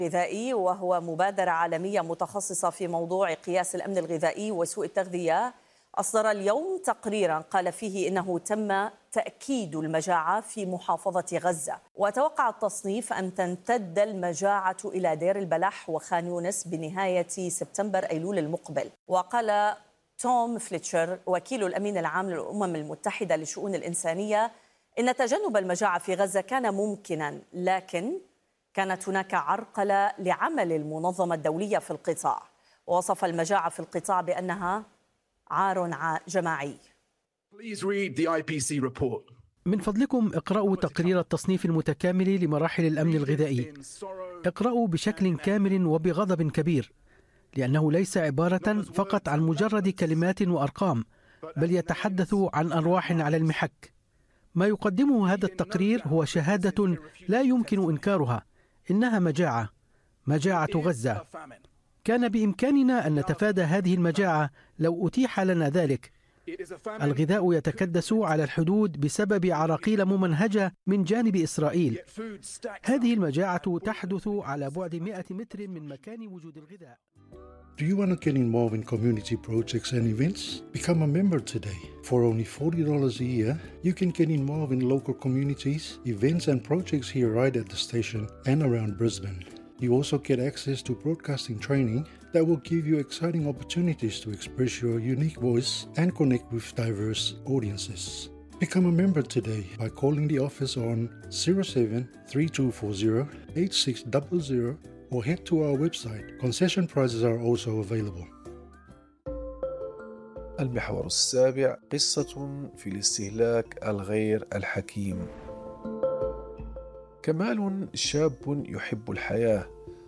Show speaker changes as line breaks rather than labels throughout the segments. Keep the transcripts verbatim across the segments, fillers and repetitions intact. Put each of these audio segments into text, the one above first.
الغذائي، وهو مبادرة عالمية متخصصة في موضوع قياس الأمن الغذائي وسوء التغذية، أصدر اليوم تقريرا قال فيه إنه تم تأكيد المجاعة في محافظة غزة، وتوقع التصنيف أن تمتد المجاعة إلى دير البلح وخان يونس بنهاية سبتمبر أيلول المقبل. وقال توم فليتشر وكيل الأمين العام للأمم المتحدة للشؤون الإنسانية إن تجنب المجاعة في غزة كان ممكنا، لكن كانت هناك عرقلة لعمل المنظمة الدولية في القطاع، ووصف المجاعة في القطاع بأنها عار جماعي.
من فضلكم اقرأوا تقرير التصنيف المتكامل لمراحل الأمن الغذائي. اقرأوا بشكل كامل وبغضب كبير، لأنه ليس عبارة فقط عن مجرد كلمات وأرقام، بل يتحدث عن أرواح على المحك. ما يقدمه هذا التقرير هو شهادة لا يمكن إنكارها، إنها مجاعة، مجاعة غزة. كان بإمكاننا أن نتفادى هذه المجاعة لو أتيح لنا ذلك. الغذاء يتكدس على الحدود بسبب عراقيل ممنهجة من جانب إسرائيل. هذه المجاعة تحدث على بعد مئة متر من مكان وجود الغذاء.
Do you want to get involved in community projects and events? Become a member today. For only forty dollars a year, you can get involved in local communities, events and projects here right at the station and around Brisbane. You also get access to broadcasting training that will give you exciting opportunities to express your unique voice and connect with diverse audiences. Become a member today by calling the office on zero seven three two four zero eight six zero zero or head to our website. Concession prices are also available.
المحور السابع: قصة في الاستهلاك الغير الحكيم. كمال شاب يحب الحياة،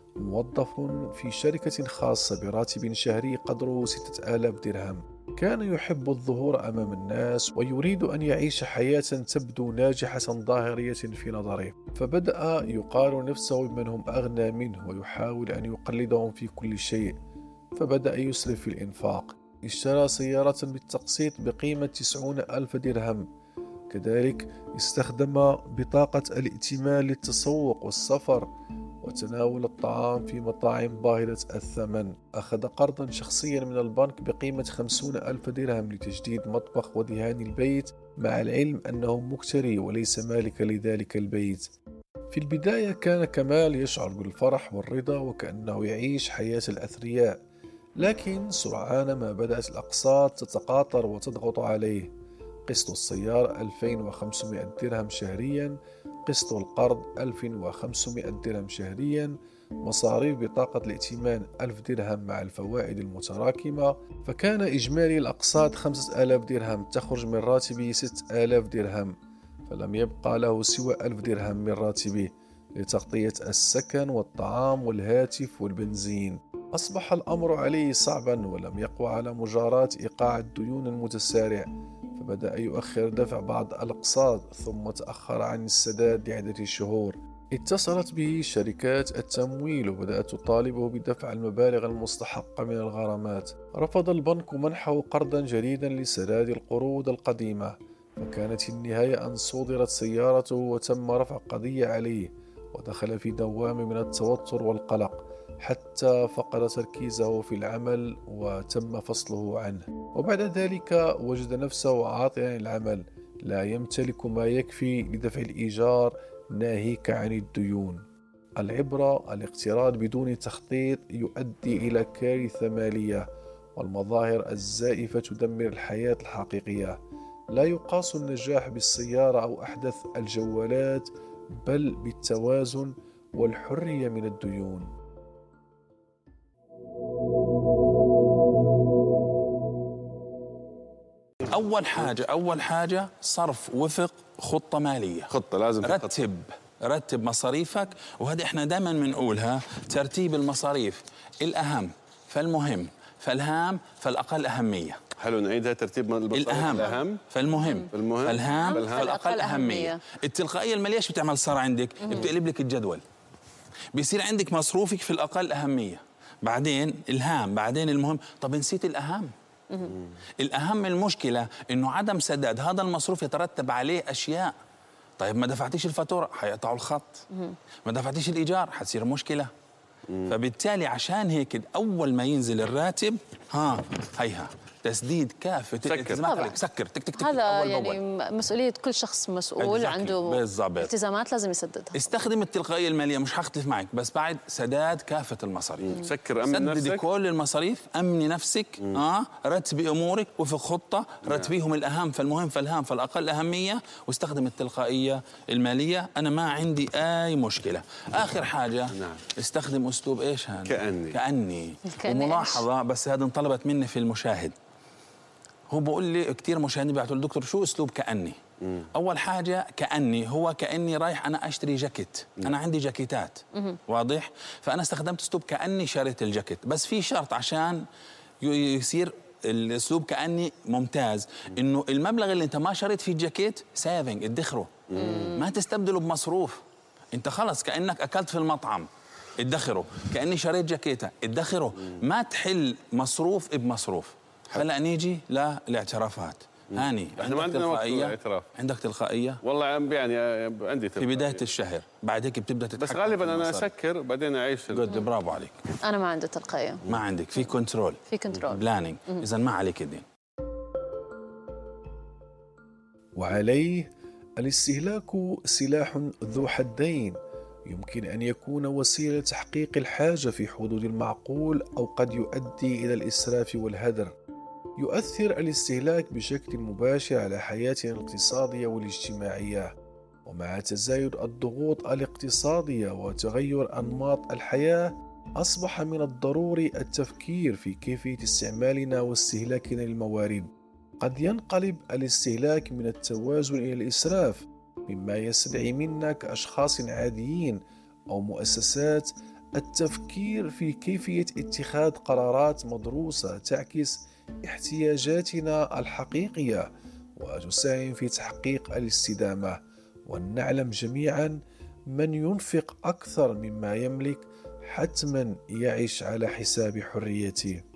موظف في شركة خاصة براتب شهري قدره ستة آلاف درهم. كان يحب الظهور أمام الناس ويريد أن يعيش حياة تبدو ناجحة ظاهرية في نظره، فبدأ يقارن نفسه بمن هم أغنى منه ويحاول أن يقلدهم في كل شيء، فبدأ يسرف في الإنفاق. اشترى سيارة بالتقسيط بقيمة تسعون ألف درهم. كذلك استخدم بطاقة الائتمان للتسوق والسفر، وتناول الطعام في مطاعم باهظة الثمن. أخذ قرضا شخصيا من البنك بقيمة خمسون ألف درهم لتجديد مطبخ ودهان البيت، مع العلم أنه مكتري وليس مالكا لذلك البيت. في البداية كان كمال يشعر بالفرح والرضا وكأنه يعيش حياة الأثرياء، لكن سرعان ما بدأت الأقساط تتقاطر وتضغط عليه. قسط السيارة ألفين وخمسمائة درهم شهريا، قسط القرض ألف وخمسمائة درهم شهريا، مصاريف بطاقة الائتمان ألف درهم مع الفوائد المتراكمة، فكان إجمالي الأقساط خمسة آلاف درهم تخرج من راتبه ستة آلاف درهم، فلم يبقى له سوى ألف درهم من راتبه لتغطية السكن والطعام والهاتف والبنزين. أصبح الأمر عليه صعبا ولم يقوى على مجاراة إيقاع الديون المتسارع، فبدأ يؤخر دفع بعض الأقساط ثم تأخر عن السداد لعدة شهور. اتصلت به شركات التمويل وبدأت تطالبه بدفع المبالغ المستحقة من الغرامات. رفض البنك منحه قرضا جديدا لسداد القروض القديمة، فكانت في النهاية أن صودرت سيارته وتم رفع قضية عليه، ودخل في دوام من التوتر والقلق حتى فقد تركيزه في العمل وتم فصله عنه. وبعد ذلك وجد نفسه عاطلا عن العمل، لا يمتلك ما يكفي لدفع الإيجار ناهيك عن الديون. العبرة: الاقتراض بدون تخطيط يؤدي إلى كارثة مالية، والمظاهر الزائفة تدمر الحياة الحقيقية. لا يقاس النجاح بالسيارة أو أحدث الجوالات، بل بالتوازن والحرية من الديون.
أول حاجة أول حاجة صرف وفق خطة مالية.
خطة لازم
رتب خطة. رتب مصاريفك، وهذه احنا دائما بنقولها: ترتيب المصاريف الأهم فالمهم فالهام فالأقل أهمية.
حلو، نعيدها: ترتيب المصاريف
الأهم,
الأهم
فالمهم
فالمهم
فالهام
فالهام
فالأقل أهمية. التلقائية المالية شو بتعمل صار عندك؟ بتقلب لك الجدول، بيصير عندك مصروفك في الأقل أهمية، بعدين الهام، بعدين المهم. طب نسيت الأهم. الأهم المشكلة إنه عدم سداد هذا المصروف يترتب عليه أشياء. طيب ما دفعتيش الفاتورة حيقطعوا الخط، ما دفعتيش الإيجار حتصير مشكلة. فبالتالي عشان هيك أول ما ينزل الراتب ها هيها تسديد كافة الالتزامات عليك. سكر تك تك تك
هذا
أول
يعني
بأول.
مسؤولية كل شخص مسؤول
exactly.
عنده
بالضبط.
التزامات لازم يسددها.
استخدم التلقائية المالية، مش هختلف معك، بس بعد سداد كافة المصاريف.
سكر أمن نفسك،
سددي كل المصاريف، أمني نفسك، آه رتبي أمورك وفي خطة رتبيهم الأهم فالمهم فالهام فالأقل أهمية، واستخدم التلقائية المالية. أنا ما عندي أي مشكلة. آخر حاجة
نعم.
استخدم أسلوب إيش هذا؟
كأني
كأني
كأني
وملاحظة بس هذا انطلبت مني في المشاهد. هو بقول لي كثير مشاهدين بيعتوا دكتور شو اسلوب كأني؟ مم. اول حاجه كأني هو كأني رايح انا اشتري جاكيت. مم. انا عندي جاكيتات. مم. واضح؟ فانا استخدمت اسلوب كأني شريت الجاكيت، بس في شرط عشان يصير الاسلوب كأني ممتاز، انه المبلغ اللي انت ما شريت فيه الجاكيت سيفنج ادخره. مم. ما تستبدله بمصروف. انت خلص كأنك اكلت في المطعم ادخره، كأني شريت جاكيته ادخره. مم. ما تحل مصروف بمصروف. هلا نيجي للاعترافات. هاني
احنا ما عندنا وقت للاعتراف.
عندك تلقائيه؟
والله يعني عندي تلقائية.
في بدايه الشهر بعد هيك بتبدا تتحكم،
بس غالبا انا اسكر بعدين اعيش.
جود، برافو عليك.
انا ما عندي تلقائيه.
ما عندك، في كنترول،
في كنترول
بلانينج، اذا ما عليك الدين.
وعليه الاستهلاك سلاح ذو حدين، يمكن أن يكون وسيلة تحقيق الحاجة في حدود المعقول، أو قد يؤدي إلى الإسراف والهدر. يؤثر الاستهلاك بشكل مباشر على حياتنا الاقتصادية والاجتماعية، ومع تزايد الضغوط الاقتصادية وتغير أنماط الحياة أصبح من الضروري التفكير في كيفية استعمالنا واستهلاكنا للموارد. قد ينقلب الاستهلاك من التوازن إلى الإسراف، مما يستدعي منا كأشخاص عاديين أو مؤسسات التفكير في كيفية اتخاذ قرارات مدروسة تعكس احتياجاتنا الحقيقية وتساهم في تحقيق الاستدامة. ونعلم جميعا من ينفق أكثر مما يملك حتما يعيش على حساب حريته.